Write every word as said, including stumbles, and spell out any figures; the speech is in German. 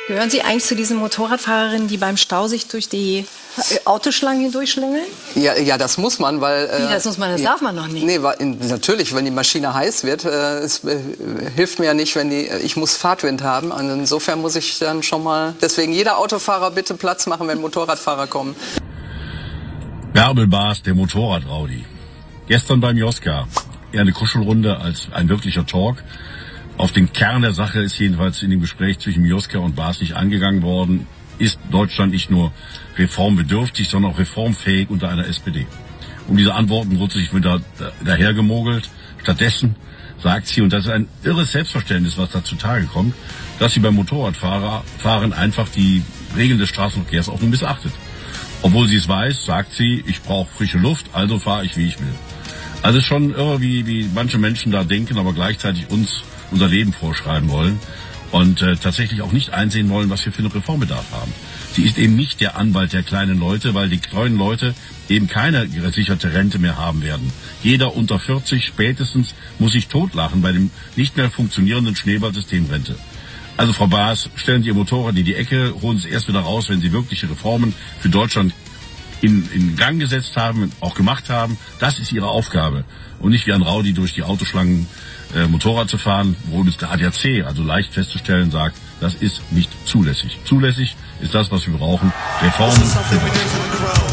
Gehören Sie eigentlich zu diesen Motorradfahrerinnen, die beim Stau sich durch die Autoschlangen hindurchschlängeln? Ja, ja, das muss man, weil... Wie, das muss man, das ja, darf man noch nicht. Nee, weil, natürlich, wenn die Maschine heiß wird, äh, es äh, hilft mir ja nicht, wenn die... Ich muss Fahrtwind haben, und insofern muss ich dann schon mal... Deswegen jeder Autofahrer bitte Platz machen, wenn Motorradfahrer kommen. Bärbel Baas, der Motorradraudi. Gestern beim Joska. Eher eine Kuschelrunde als ein wirklicher Talk. Auf den Kern der Sache ist jedenfalls in dem Gespräch zwischen Joska und Baas nicht angegangen worden. Ist Deutschland nicht nur reformbedürftig, sondern auch reformfähig unter einer S P D? Um diese Antworten wurde sich wieder dahergemogelt. Stattdessen sagt sie, und das ist ein irres Selbstverständnis, was da zutage kommt, dass sie beim Motorradfahren einfach die Regeln des Straßenverkehrs auch nur missachtet. Obwohl sie es weiß, sagt sie, ich brauche frische Luft, also fahre ich, wie ich will. Also schon irre, wie, wie manche Menschen da denken, aber gleichzeitig uns unser Leben vorschreiben wollen und äh, tatsächlich auch nicht einsehen wollen, was wir für einen Reformbedarf haben. Sie ist eben nicht der Anwalt der kleinen Leute, weil die kleinen Leute eben keine gesicherte Rente mehr haben werden. Jeder unter vierzig spätestens muss sich totlachen bei dem nicht mehr funktionierenden Schneeballsystemrente. Also Frau Baas, stellen Sie Ihr Motorrad in die Ecke, holen Sie es erst wieder raus, wenn Sie wirkliche Reformen für Deutschland in, in Gang gesetzt haben, auch gemacht haben. Das ist Ihre Aufgabe. Und nicht wie ein Rowdy durch die Autoschlangen äh, Motorrad zu fahren, wo übrigens der A D A C, also leicht festzustellen, sagt, das ist nicht zulässig. Zulässig ist das, was wir brauchen. Reformen für Deutschland.